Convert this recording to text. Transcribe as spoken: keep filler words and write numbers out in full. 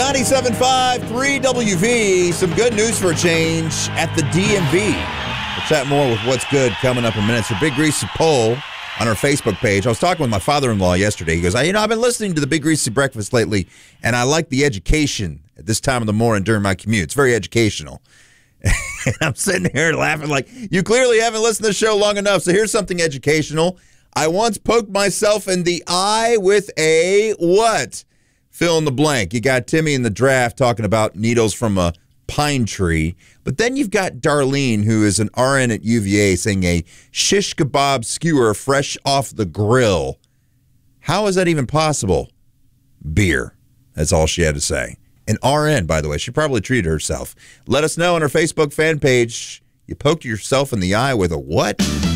ninety-seven point five, three W V. Some good news for a change at the D M V. We'll chat more with what's good coming up in minutes. A big greasy poll on our Facebook page. I was talking with my father-in-law yesterday. He goes, you know, I've been listening to the Big Greasy Breakfast lately, and I like the education at this time of the morning during my commute. It's very educational. And I'm sitting here laughing like, you clearly haven't listened to the show long enough, so here's something educational. I once poked myself in the eye with a what? Fill in the blank. You got Timmy in the draft talking about needles from a pine tree. But then you've got Darlene, who is an R N at U V A, saying a shish kebab skewer fresh off the grill. How is that even possible? Beer. That's all she had to say. An R N, by the way. She probably treated herself. Let us know on our Facebook fan page. You poked yourself in the eye with a what?